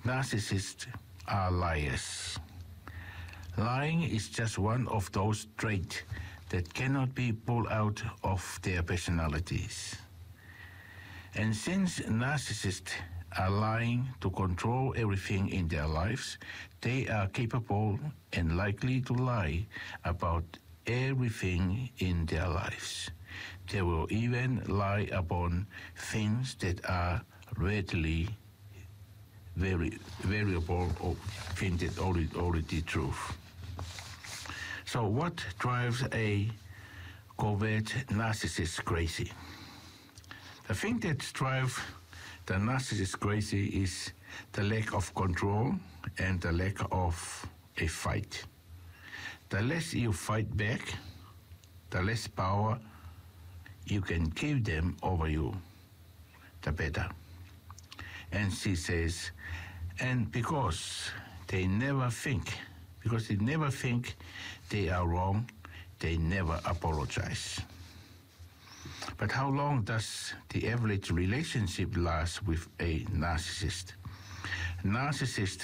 narcissists are liars. Lying is just one of those traits that cannot be pulled out of their personalities. And since narcissists are lying to control everything in their lives, they are capable and likely to lie about everything in their lives. They will even lie upon things that are readily variable or things that already true. So what drives a covert narcissist crazy? The thing that drives the narcissist crazy is the lack of control and the lack of a fight. The less you fight back, the less power you can give them over you, the better. And she says, and because they never think they are wrong, they never apologize. But how long does the average relationship last with a narcissist? Narcissists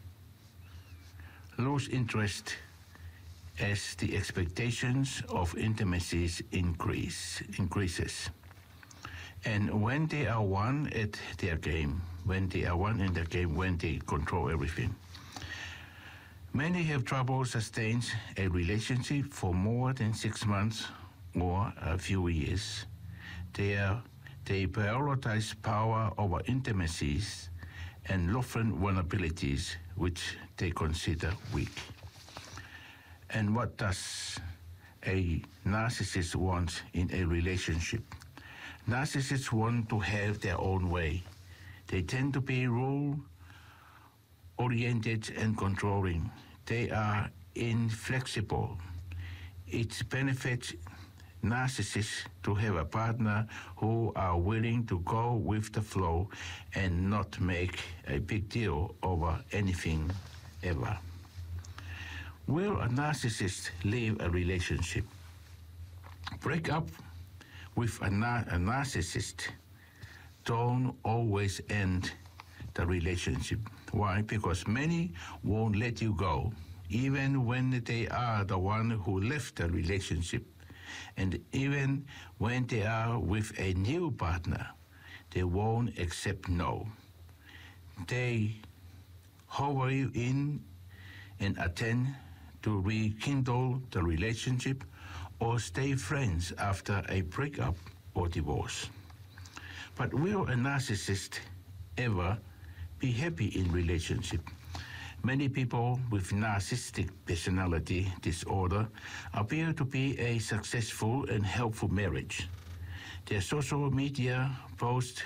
lose interest as the expectations of intimacies increases. And when they are one at their game, when they control everything. Many have trouble sustaining a relationship for more than 6 months or a few years. They prioritize power over intimacies and often vulnerabilities which they consider weak. And what does a narcissist want in a relationship? Narcissists want to have their own way. They tend to be rule-oriented and controlling. They are inflexible. It benefits narcissists to have a partner who are willing to go with the flow and not make a big deal over anything ever. Will a narcissist leave a relationship? Break up with a narcissist don't always end the relationship. Why? Because many won't let you go, even when they are the one who left the relationship. And even when they are with a new partner, they won't accept no. They hover you in and attempt to rekindle the relationship or stay friends after a breakup or divorce. But will a narcissist ever be happy in relationship? Many people with narcissistic personality disorder appear to be a successful and helpful marriage. Their social media posts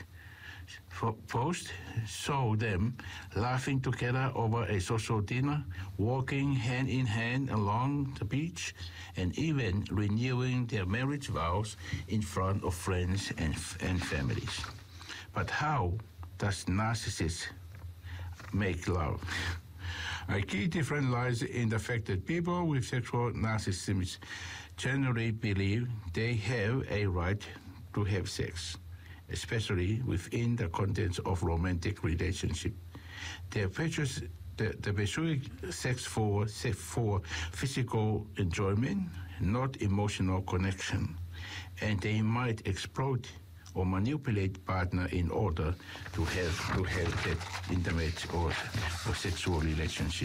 show them laughing together over a social dinner, walking hand in hand along the beach, and even renewing their marriage vows in front of friends and families. But how does narcissists make love? A key difference lies in the fact that people with sexual narcissism generally believe they have a right to have sex, especially within the context of romantic relationship. They pursue sex for physical enjoyment, not emotional connection, and they might exploit or manipulate partner in order to have that intimate or sexual relationship.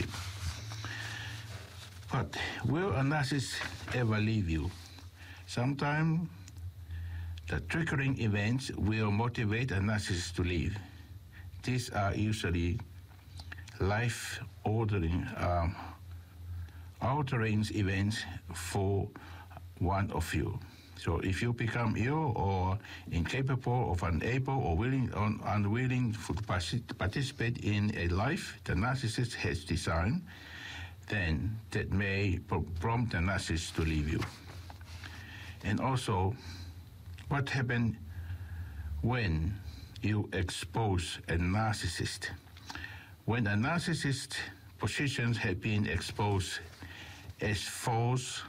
But will a narcissist ever leave you? Sometimes the triggering events will motivate a narcissist to leave. These are usually life-altering events for one of you. So if you become ill or incapable of unable or unwilling to participate in a life the narcissist has designed, then that may prompt the narcissist to leave you. And also, what happens when you expose a narcissist? When a narcissist positions have been exposed as false,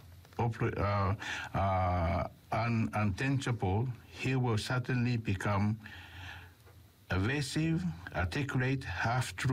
unintelligible, he will suddenly become evasive, articulate half-truths,